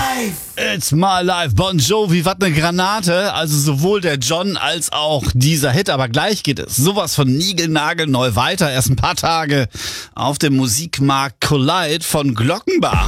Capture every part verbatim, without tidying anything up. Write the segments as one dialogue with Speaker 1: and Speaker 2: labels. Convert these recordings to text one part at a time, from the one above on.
Speaker 1: It's my life. Bon Jovi, was ne Granate. Also sowohl der John als auch dieser Hit. Aber gleich geht es sowas von niegelnagelneu weiter. Erst ein paar Tage auf dem Musikmarkt Collide von Glockenbach.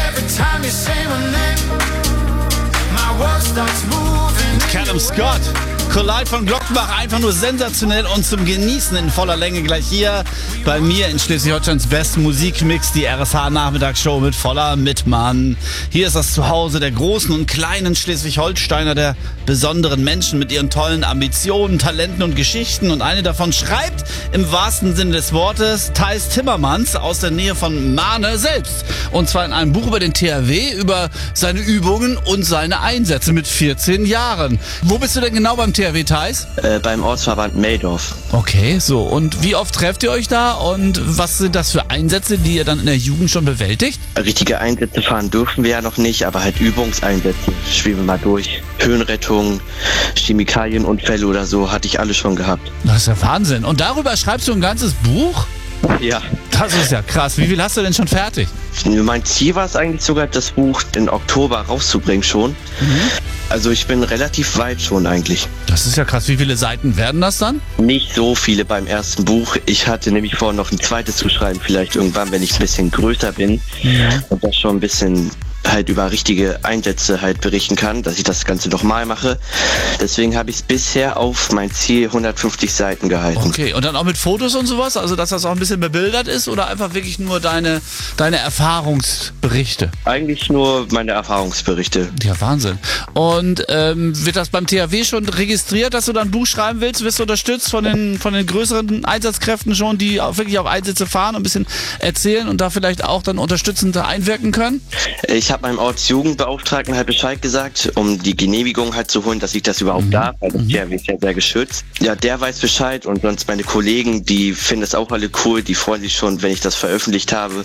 Speaker 1: Callum Scott. Collide von Glockenbach, einfach nur sensationell und zum Genießen in voller Länge gleich hier bei mir in Schleswig-Holsteins besten Musikmix, die R S H-Nachmittagsshow mit Voller Mitmann. Hier ist das Zuhause der großen und kleinen Schleswig-Holsteiner, der besonderen Menschen mit ihren tollen Ambitionen, Talenten und Geschichten. Und eine davon schreibt im wahrsten Sinne des Wortes Theis Timmermans aus der Nähe von Mahne selbst. Und zwar in einem Buch über den T H W, über seine Übungen und seine Einsätze mit vierzehn Jahren. Wo bist du denn genau beim T H W, Theis?
Speaker 2: Äh, beim Ortsverband Meldorf.
Speaker 1: Okay, so. Und wie oft trefft ihr euch da und was sind das für Einsätze, die ihr dann in der Jugend schon bewältigt?
Speaker 2: Richtige Einsätze fahren dürfen wir ja noch nicht, aber halt Übungseinsätze spielen wir mal durch. Höhenrettung, Chemikalienunfälle oder so hatte ich alle schon gehabt.
Speaker 1: Das ist ja Wahnsinn. Und darüber schreibst du ein ganzes Buch?
Speaker 2: Ja.
Speaker 1: Das ist ja krass. Wie viel hast du denn schon fertig?
Speaker 2: Mein Ziel war es eigentlich sogar, das Buch im Oktober rauszubringen schon. Mhm. Also ich bin relativ weit schon eigentlich.
Speaker 1: Das ist ja krass. Wie viele Seiten werden das dann?
Speaker 2: Nicht so viele beim ersten Buch. Ich hatte nämlich vor, noch ein zweites zu schreiben, vielleicht irgendwann, wenn ich ein bisschen größer bin. Ja. Und das schon ein bisschen halt über richtige Einsätze halt berichten kann, dass ich das Ganze nochmal mache. Deswegen habe ich es bisher auf mein Ziel hundertfünfzig Seiten gehalten.
Speaker 1: Okay, und dann auch mit Fotos und sowas? Also dass das auch ein bisschen bebildert ist oder einfach wirklich nur deine, deine Erfahrungsberichte?
Speaker 2: Eigentlich nur meine Erfahrungsberichte.
Speaker 1: Ja, Wahnsinn. Und ähm, wird das beim T H W schon registriert, dass du dann ein Buch schreiben willst? Wirst du unterstützt von den, von den größeren Einsatzkräften schon, die auch wirklich auf Einsätze fahren und ein bisschen erzählen und da vielleicht auch dann unterstützend einwirken können?
Speaker 2: Ich habe meinem Ortsjugendbeauftragten halt Bescheid gesagt, um die Genehmigung halt zu holen, dass ich das überhaupt mhm. darf, weil das T H W ist ja sehr geschützt. Ja, der weiß Bescheid und sonst meine Kollegen, die finden es auch alle cool, die freuen sich schon, wenn ich das veröffentlicht habe.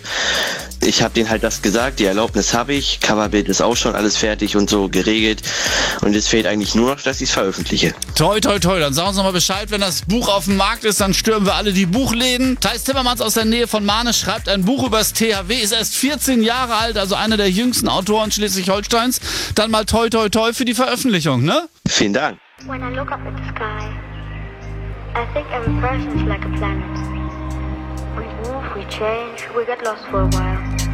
Speaker 2: Ich habe denen halt das gesagt, die Erlaubnis habe ich, Coverbild ist auch schon alles fertig und so geregelt und es fehlt eigentlich nur noch, dass ich es veröffentliche.
Speaker 1: Toi, toi, toi, dann sagen uns nochmal Bescheid, wenn das Buch auf dem Markt ist, dann stürmen wir alle die Buchläden. Theis Timmermans aus der Nähe von Mahne schreibt ein Buch über das T H W, ist erst vierzehn Jahre alt, also einer der jüngsten Autoren Schleswig-Holsteins. Dann mal toi, toi, toi für die Veröffentlichung, ne?
Speaker 2: Vielen Dank.
Speaker 3: When I look up at the sky, I think every person's like a planet. We move, we change, we get lost for a while.